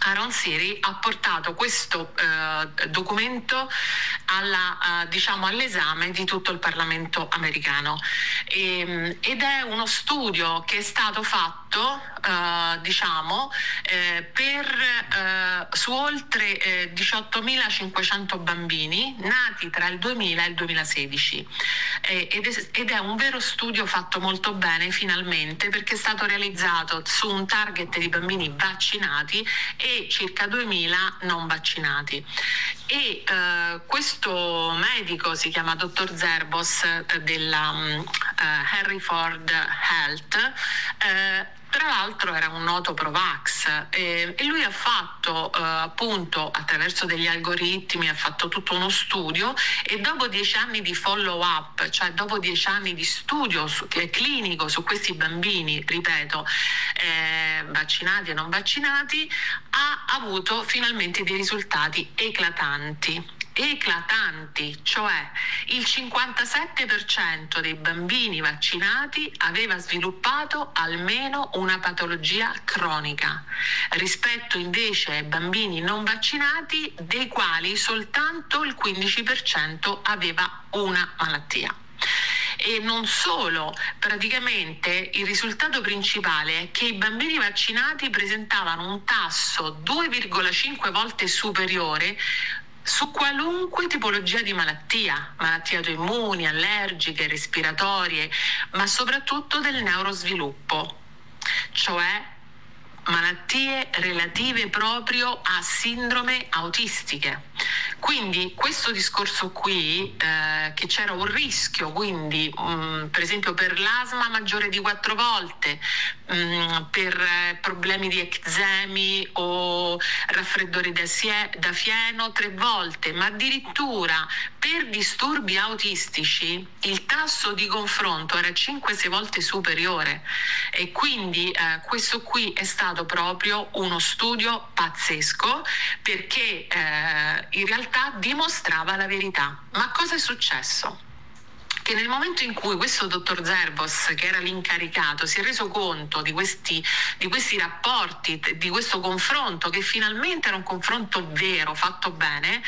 Aaron Siri ha portato questo documento all'esame di tutto il Parlamento americano, ed è uno studio che è stato fatto su oltre 18.500 bambini nati tra il 2000 e il 2016, ed è un vero studio fatto molto bene, finalmente, perché è stato realizzato su un target di bambini vaccinati e circa 2000 non vaccinati. E questo medico si chiama Dr. Zerbos della Henry Ford Health, tra l'altro era un noto pro-vax, e lui ha fatto appunto, attraverso degli algoritmi, ha fatto tutto uno studio, e dopo 10 anni di follow up, cioè dopo 10 anni di studio clinico su questi bambini, ripeto, vaccinati e non vaccinati, ha avuto finalmente dei risultati eclatanti, cioè il 57% dei bambini vaccinati aveva sviluppato almeno una patologia cronica, rispetto invece ai bambini non vaccinati, dei quali soltanto il 15% aveva una malattia. E non solo, praticamente il risultato principale è che i bambini vaccinati presentavano un tasso 2,5 volte superiore su qualunque tipologia di malattie autoimmuni, allergiche, respiratorie, ma soprattutto del neurosviluppo, cioè malattie relative proprio a sindrome autistiche. Quindi questo discorso qui, che c'era un rischio, quindi per esempio per l'asma maggiore di 4 volte, per problemi di eczemi o raffreddori da fieno 3 volte, ma addirittura per disturbi autistici il tasso di confronto era 5-6 volte superiore. E quindi questo qui è stato proprio uno studio pazzesco, perché in realtà dimostrava la verità. Ma cosa è successo? Che nel momento in cui questo dottor Zerbos, che era l'incaricato, si è reso conto di questi rapporti, di questo confronto, che finalmente era un confronto vero, fatto bene,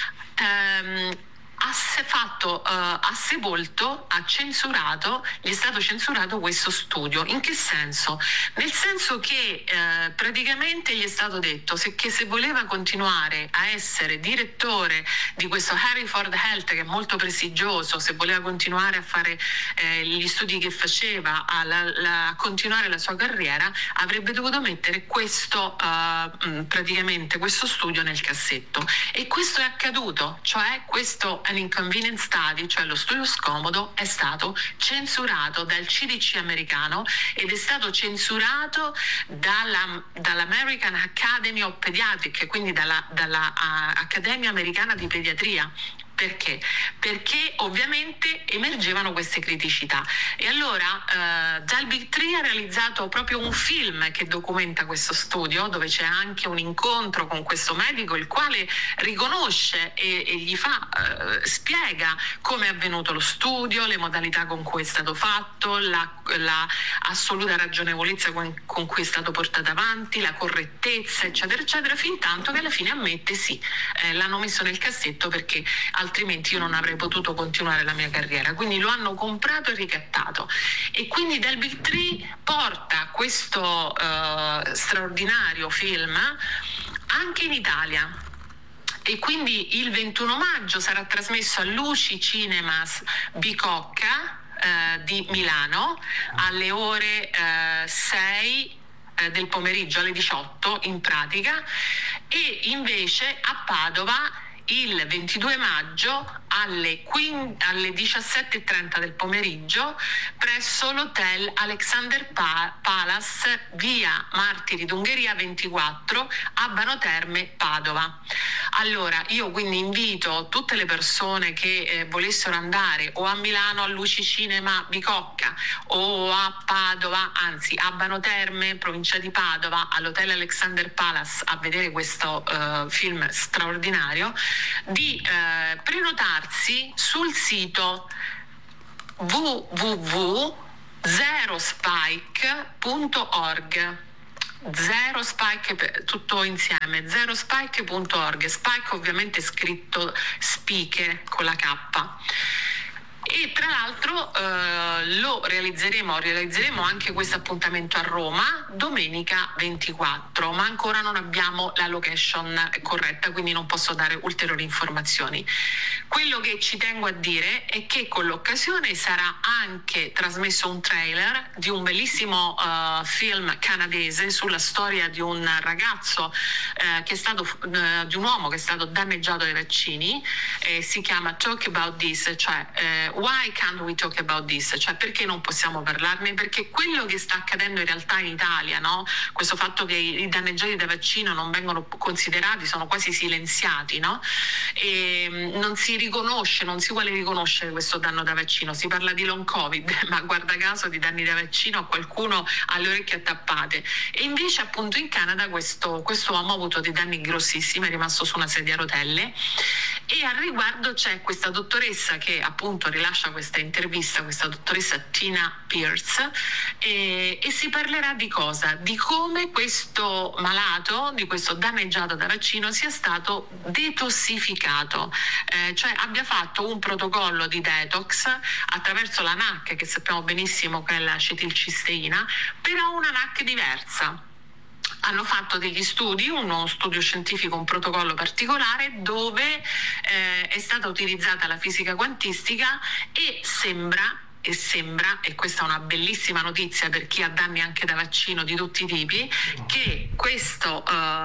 gli è stato censurato questo studio. In che senso? Nel senso che praticamente gli è stato detto che se voleva continuare a essere direttore di questo Henry Ford Health, che è molto prestigioso, se voleva continuare a fare gli studi che faceva, a continuare la sua carriera, avrebbe dovuto mettere praticamente questo studio nel cassetto. E questo è accaduto, cioè questo An Inconvenient Study, cioè lo studio scomodo, è stato censurato dal CDC americano ed è stato censurato dall'American Academy of Pediatrics, quindi dalla Accademia Americana di Pediatria. Perché? Perché ovviamente emergevano queste criticità. E allora Dal Big Tree ha realizzato proprio un film che documenta questo studio, dove c'è anche un incontro con questo medico, il quale riconosce e gli spiega come è avvenuto lo studio, le modalità con cui è stato fatto, la assoluta ragionevolezza con cui è stato portato avanti, la correttezza, eccetera, eccetera, fin tanto che alla fine ammette l'hanno messo nel cassetto perché altrimenti io non avrei potuto continuare la mia carriera. Quindi lo hanno comprato e ricattato. E quindi Dal Big Tree porta questo straordinario film anche in Italia. E quindi il 21 maggio sarà trasmesso a Luci Cinemas Bicocca di Milano alle ore 6 del pomeriggio, alle 18 in pratica, e invece a Padova il 22 maggio alle 17:30 del pomeriggio presso l'hotel Alexander Palace, via Martiri d'Ungheria 24, Abano Terme, Padova. Allora io quindi invito tutte le persone che volessero andare o a Milano al Luci Cinema Bicocca o a Padova, anzi Abano Terme, provincia di Padova, all'hotel Alexander Palace, a vedere questo film straordinario, di prenotarsi sul sito www.zerospike.org. Zero Spike, tutto insieme, zerospike.org, Spike ovviamente scritto spike con la K. E tra l'altro realizzeremo anche questo appuntamento a Roma domenica 24, ma ancora non abbiamo la location corretta, quindi non posso dare ulteriori informazioni. Quello che ci tengo a dire è che con l'occasione sarà anche trasmesso un trailer di un bellissimo film canadese sulla storia di un ragazzo di un uomo che è stato danneggiato dai vaccini. Si chiama Talk About This, cioè why can't we talk about this? Cioè perché non possiamo parlarne? Perché quello che sta accadendo in realtà in Italia, no? Questo fatto che i danneggiati da vaccino non vengono considerati, sono quasi silenziati, no? E non si riconosce, non si vuole riconoscere questo danno da vaccino. Si parla di long covid, ma guarda caso di danni da vaccino a qualcuno ha le orecchie attappate. E invece appunto in Canada questo uomo ha avuto dei danni grossissimi, è rimasto su una sedia a rotelle. E al riguardo c'è questa dottoressa che appunto rilascia questa intervista, questa dottoressa Tina Pierce, e si parlerà di cosa? Di come questo malato, di questo danneggiato da vaccino sia stato detossificato, cioè abbia fatto un protocollo di detox attraverso la NAC, che sappiamo benissimo che è l'acetilcisteina, però una NAC diversa. Hanno fatto degli studi, uno studio scientifico, un protocollo particolare dove è stata utilizzata la fisica quantistica e sembra, e questa è una bellissima notizia per chi ha danni anche da vaccino di tutti i tipi, che questa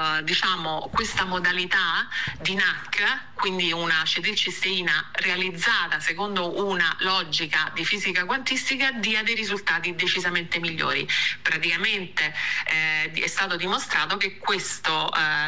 modalità di NAC, quindi una acetilcisteina realizzata secondo una logica di fisica quantistica, dia dei risultati decisamente migliori. Praticamente è stato dimostrato che questa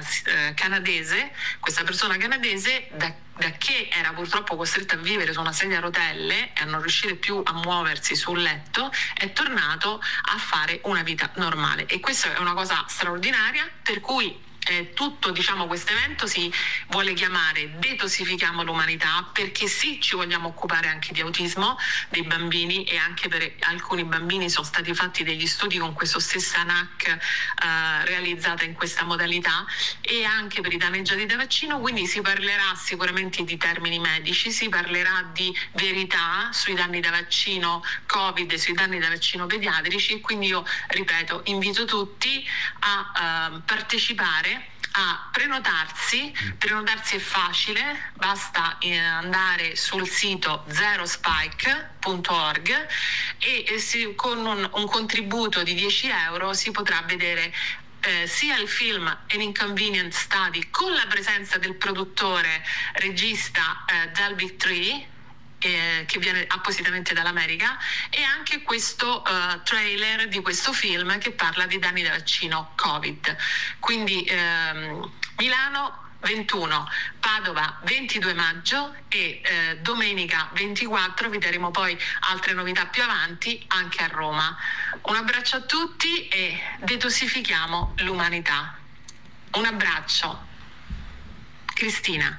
persona canadese, da che era purtroppo costretta a vivere su una sedia a rotelle e a non riuscire più a muoversi sul letto, è tornato a fare una vita normale. E questa è una cosa straordinaria, per cui tutto questo evento si vuole chiamare Detossifichiamo l'umanità, perché sì, ci vogliamo occupare anche di autismo dei bambini, e anche per alcuni bambini sono stati fatti degli studi con questa stessa NAC realizzata in questa modalità, e anche per i danneggiati da vaccino. Quindi si parlerà sicuramente di termini medici, si parlerà di verità sui danni da vaccino Covid e sui danni da vaccino pediatrici, e quindi io ripeto, invito tutti a partecipare, a prenotarsi è facile, basta andare sul sito zerospike.org e con un contributo di 10 euro si potrà vedere sia il film An Inconvenient Study con la presenza del produttore regista Delbig Tree, che viene appositamente dall'America, e anche questo trailer di questo film che parla di danni da vaccino Covid. Quindi Milano 21, Padova 22 maggio e domenica 24 vi daremo poi altre novità più avanti anche a Roma. Un abbraccio a tutti e detossifichiamo l'umanità. Un abbraccio. Cristina.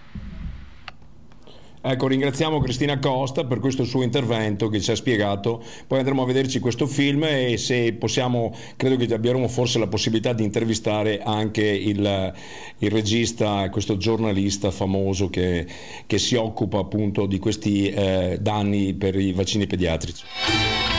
Ecco, ringraziamo Cristina Costa per questo suo intervento che ci ha spiegato. Poi andremo a vederci questo film, e se possiamo, credo che abbiamo forse la possibilità di intervistare anche il regista, questo giornalista famoso che si occupa appunto di questi danni per i vaccini pediatrici.